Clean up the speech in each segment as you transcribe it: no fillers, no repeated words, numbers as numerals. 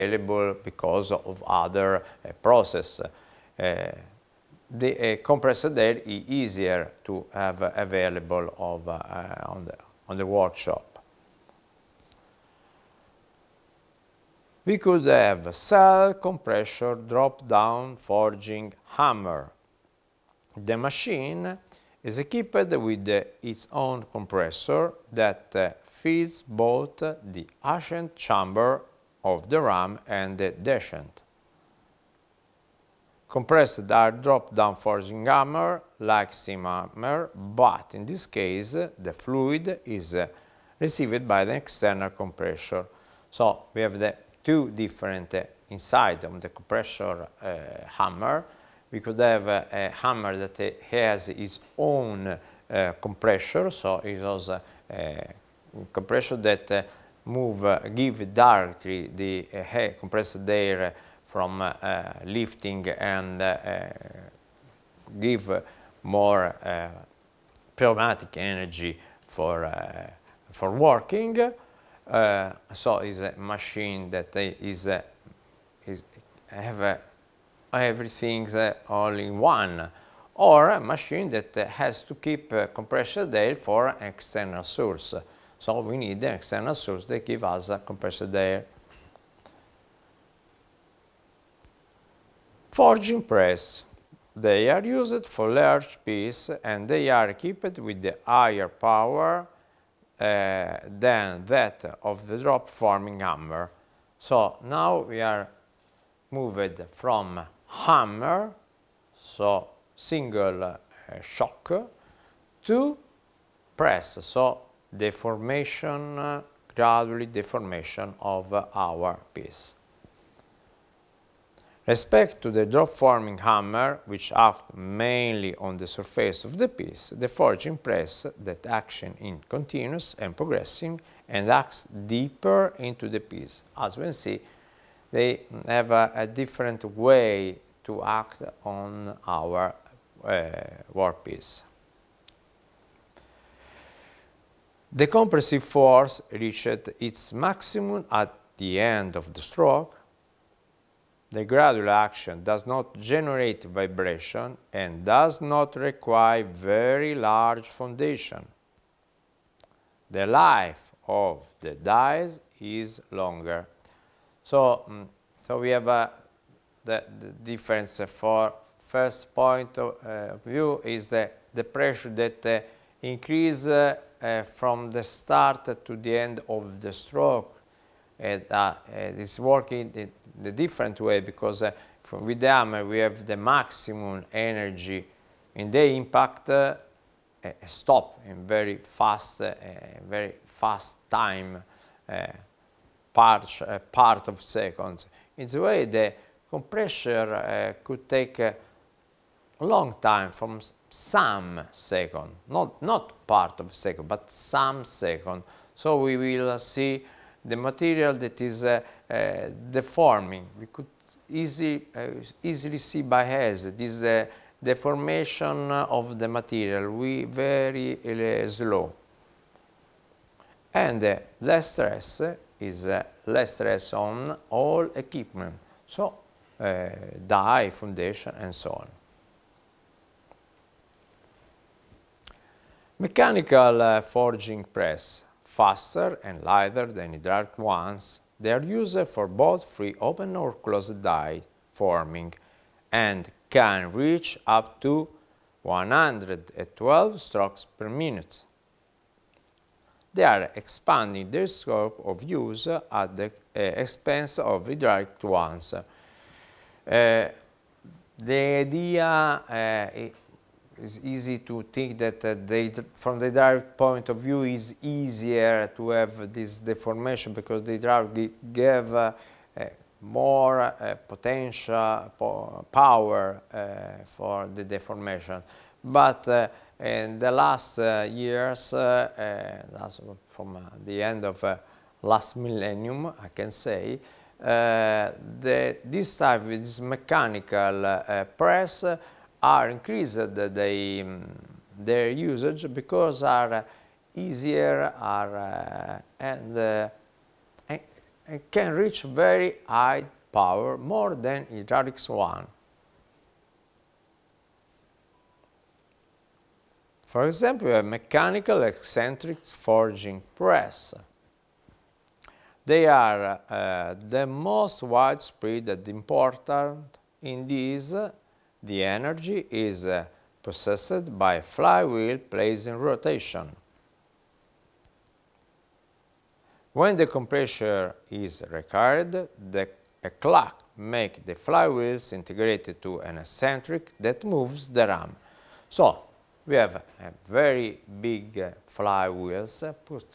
available because of other process. The compressed air is easier to have available on the workshop. We could have cell compressor drop-down forging hammer. The machine is equipped with its own compressor that feeds both the ascent chamber of the ram and the descent. Compressed air drop-down forging hammer like steam hammer, but in this case the fluid is received by the external compressor. So we have the two different inside of the compressor hammer. We could have a hammer that has its own compressor, so it has a compressor that give directly the compressed air from lifting and give more pneumatic energy for working. So it's a machine that have everything all in one, or a machine that has to keep compressed air for an external source. So we need an external source that gives us compressed air. Forging press. They are used for large pieces and they are equipped with the higher power than that of the drop forming hammer. So now we are moved from hammer, so single shock, to press, so deformation, gradually deformation of our piece. Respect to the drop forming hammer, which acts mainly on the surface of the piece, the forging press that acts in continuous and progressing and acts deeper into the piece. As we can see, they have a different way to act on our workpiece. The compressive force reached its maximum at the end of the stroke. The gradual action does not generate vibration and does not require very large foundation. The life of the dies is longer. So we have the difference for first point of view is the pressure that increase from the start to the end of the stroke. It is working the different way because with the hammer we have the maximum energy in the impact stop in very fast time, part of seconds. In the way the compressor could take a long time, from some second, not part of second, but some second. So we will see the material that is deforming. We could easily see by hands this deformation of the material. We very slow. And less stress is less stress on all equipment. So die, foundation, and so on. Mechanical forging press. Faster and lighter than hydraulic ones, they are used for both free open or closed die forming and can reach up to 112 strokes per minute. They are expanding their scope of use at the expense of hydraulic ones. The idea it's easy to think that from the hydraulic point of view is easier to have this deformation because the hydraulic give more potential power for the deformation. But in the last years, from the end of last millennium, I can say, this type, this mechanical press are increased their usage because are easier and and can reach very high power, more than hydraulics one. For example, we have mechanical eccentric forging press. They are the most widespread and important. In these, the energy is processed by a flywheel placed in rotation. When the compressor is required, a clock makes the flywheels integrated to an eccentric that moves the ram. So we have a very big flywheels put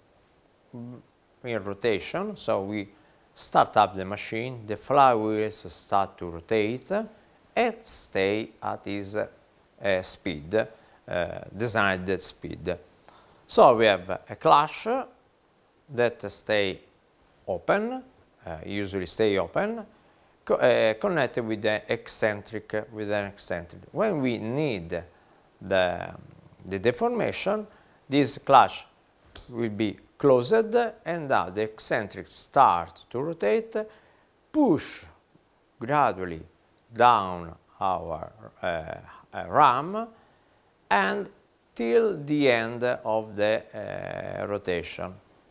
in rotation. So we start up the machine, the flywheels start to rotate and stay at this speed, designed speed. So we have a clutch that stay open, usually stay open, connected with the eccentric, When we need the deformation, this clutch will be closed, and now the eccentric start to rotate, push gradually down our ram, and till the end of the rotation.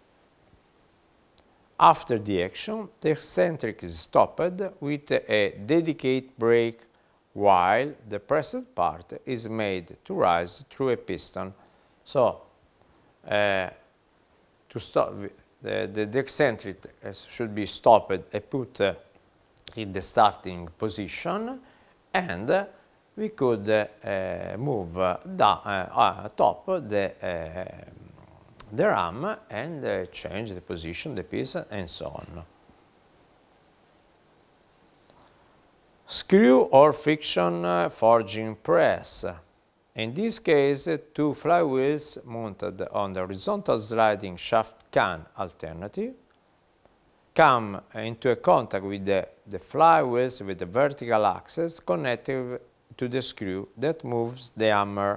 After the action, the eccentric is stopped with a dedicated brake while the pressed part is made to rise through a piston. So, to stop, the eccentric should be stopped and put in the starting position, and we could move top the ram and change the position, the piston, and so on. Screw or friction forging press. In this case, two flywheels mounted on the horizontal sliding shaft can alternative come into contact with the flywheels with the vertical axis connected to the screw that moves the hammer.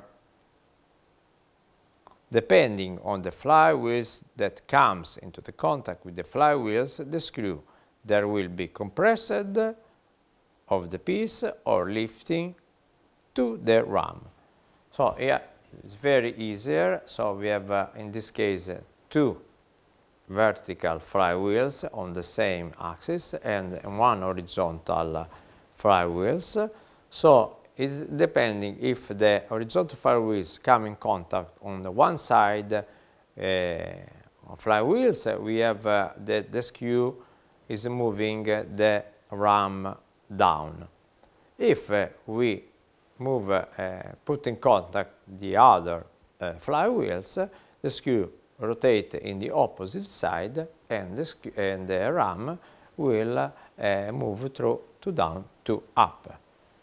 Depending on the flywheels that comes into the contact with the flywheels, the screw, there will be compressed of the piece or lifting to the ram. So here it's very easier. So we have in this case two vertical flywheels on the same axis and one horizontal flywheels. So it's depending if the horizontal flywheels come in contact on the one side of flywheels, we have the screw is moving the ram down. If we move, put in contact the other flywheels, the screw rotate in the opposite side, and the ram will move through to down to up.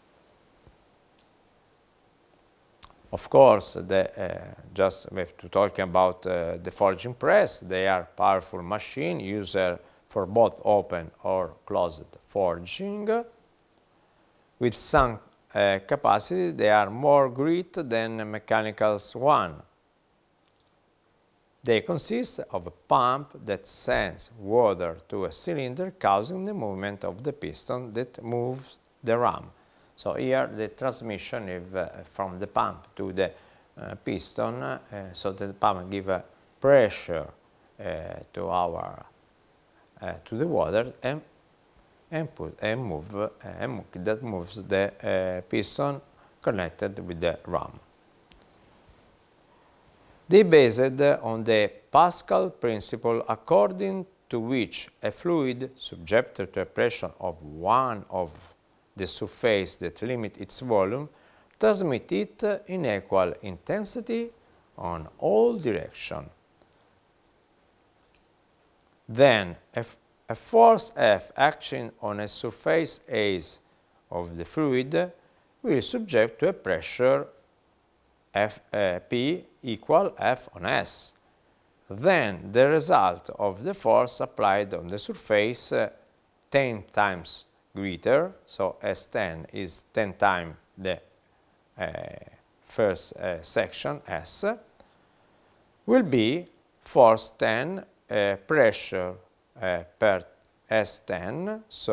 Of course, just we have to talk about the forging press. They are powerful machine used for both open or closed forging. With some capacity, they are more grit than mechanical one. They consist of a pump that sends water to a cylinder, causing the movement of the piston that moves the ram. So here the transmission is from the pump to the piston, so that the pump gives pressure to the water and that moves the piston connected with the ram. They based on the Pascal principle, according to which a fluid subjected to a pressure of one of the surface that limits its volume transmits it in equal intensity on all directions. Then a force F acting on a surface A of the fluid will subject to a pressure P equal F on S. Then the result of the force applied on the surface 10 times greater, so S10 is 10 times the first section S, will be force 10 pressure per S10, so